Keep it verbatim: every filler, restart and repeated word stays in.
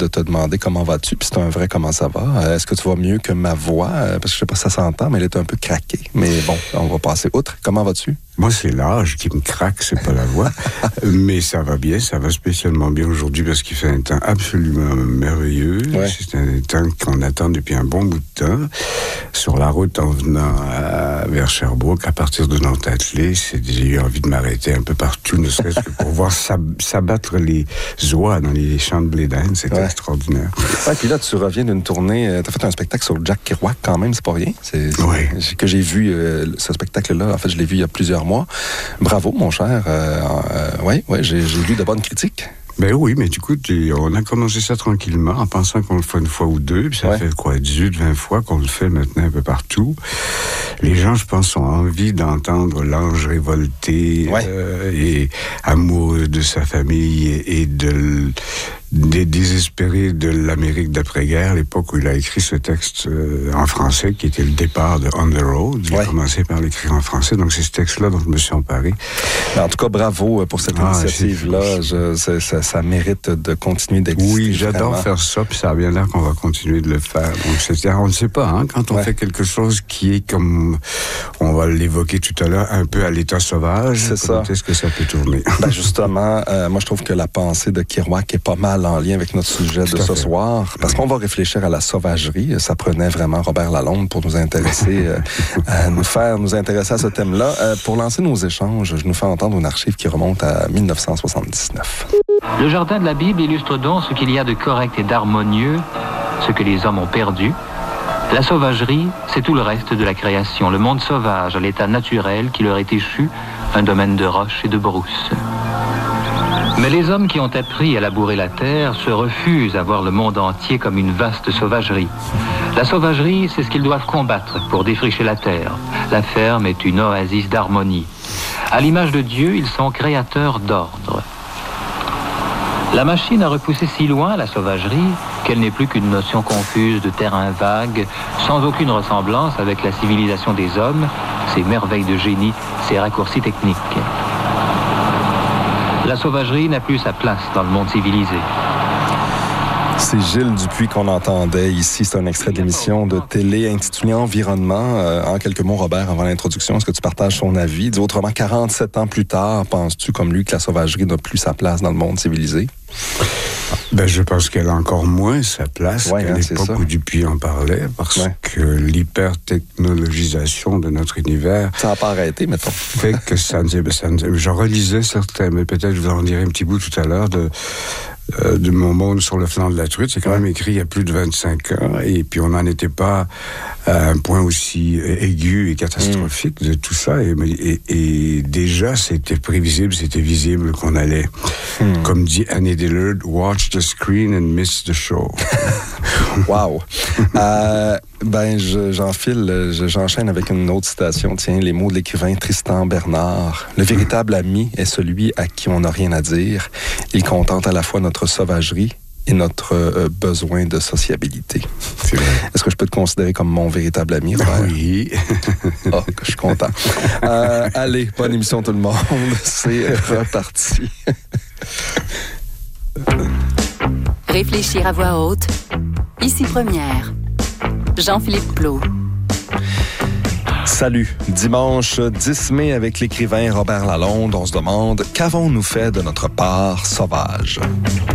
de te demander comment vas-tu, puis c'est un vrai comment ça va. Euh, est-ce que tu vas mieux que ma voix? Euh, parce que je sais pas si ça s'entend, mais elle est un peu craquée. Mais bon, on va passer outre. Comment vas-tu? Moi, c'est l'âge qui me craque, c'est pas la voix. Mais ça va bien, ça va spécialement bien aujourd'hui parce qu'il fait un temps absolument merveilleux. Ouais. C'est un temps qu'on attend depuis un bon bout de temps. Sur la route en venant à, vers Sherbrooke, à partir de Nantes-Attelé, j'ai eu envie de m'arrêter un peu partout, ne serait-ce que pour voir s'ab- s'abattre les oies dans les champs de blé d'Inde. C'était ouais. extraordinaire. Ouais, puis là, tu reviens d'une tournée. Euh, t'as fait un spectacle sur Jack Kerouac quand même, c'est pas rien. C'est, c'est ouais. que j'ai vu euh, ce spectacle-là. En fait, je l'ai vu il y a plusieurs mois. Bravo, mon cher. Euh, euh, oui, ouais, j'ai, j'ai lu de bonnes critiques. Ben oui, mais du coup, on a commencé ça tranquillement en pensant qu'on le fait une fois ou deux, puis ça ouais. fait quoi, dix-huit, vingt fois qu'on le fait maintenant un peu partout. Les gens, je pense, ont envie d'entendre l'ange révolté ouais. euh, et amoureux de sa famille et, et de des désespérés de l'Amérique d'après-guerre, l'époque où il a écrit ce texte euh, en français, qui était le départ de On the Road. Il ouais. a commencé par l'écrire en français, donc c'est ce texte-là dont je me suis emparé. En tout cas, bravo pour cette ah, initiative-là. Je, ça, ça, ça mérite de continuer d'exister. Oui, j'adore vraiment. faire ça, puis ça a bien l'air qu'on va continuer de le faire. Donc, c'est-à-dire, on ne sait pas, hein, quand on ouais. fait quelque chose qui est comme, on va l'évoquer tout à l'heure, un peu à l'état sauvage, c'est ça. Est-ce que ça peut tourner? Ben justement, euh, moi je trouve que la pensée de Kerouac est pas mal en lien avec notre sujet Tout de ce fait. soir, parce oui. qu'on va réfléchir à la sauvagerie. Ça prenait vraiment Robert Lalonde pour nous intéresser, euh, à nous faire nous intéresser à ce thème-là. Euh, pour lancer nos échanges, je nous fais entendre une archive qui remonte à dix-neuf cent soixante-dix-neuf. Le jardin de la Bible illustre donc ce qu'il y a de correct et d'harmonieux, ce que les hommes ont perdu. La sauvagerie, c'est tout le reste de la création, le monde sauvage, à l'état naturel qui leur est échu, un domaine de roches et de brousses. Mais les hommes qui ont appris à labourer la terre se refusent à voir le monde entier comme une vaste sauvagerie. La sauvagerie, c'est ce qu'ils doivent combattre pour défricher la terre. La ferme est une oasis d'harmonie. À l'image de Dieu, ils sont créateurs d'ordre. La machine a repoussé si loin la sauvagerie qu'elle n'est plus qu'une notion confuse de terrain vague, sans aucune ressemblance avec la civilisation des hommes, ses merveilles de génie, ses raccourcis techniques. La sauvagerie n'a plus sa place dans le monde civilisé. C'est Gilles Dupuis qu'on entendait ici. C'est un extrait d'émission de télé intitulé Environnement. Euh, en quelques mots, Robert, avant l'introduction, est-ce que tu partages son avis? Dis autrement, quarante-sept ans plus tard, penses-tu, comme lui, que la sauvagerie n'a plus sa place dans le monde civilisé? Ben, je pense qu'elle a encore moins sa place ouais, qu'à hein, l'époque où Dupuis en parlait, parce ouais. que l'hypertechnologisation de notre univers... Ça n'a pas arrêté, mettons. Fait que ça... ça je relisais certains, mais peut-être je vous en dirai un petit bout tout à l'heure, de... Euh, de Mon monde sur le flanc de la truite. C'est quand même écrit il y a plus de vingt-cinq ans, et puis on n'en était pas à un point aussi aigu et catastrophique mmh. de tout ça, et, et, et déjà c'était prévisible, c'était visible qu'on allait, mmh. comme dit Annie Dillard, watch the screen and miss the show. Wow! euh, ben, je, j'enfile, je, j'enchaîne avec une autre citation. Tiens, les mots de l'écrivain Tristan Bernard. Le véritable ami est celui à qui on n'a rien à dire. Il contente à la fois notre sauvagerie et notre euh, besoin de sociabilité. C'est vrai. Est-ce que je peux te considérer comme mon véritable ami, Robert? Oui. Oh, que je suis content. Euh, allez, bonne émission tout le monde. C'est reparti. Réfléchir à voix haute. Ici Première. Jean-Philippe Plot. Salut. Dimanche dix mai avec l'écrivain Robert Lalonde, on se demande qu'avons-nous fait de notre part sauvage?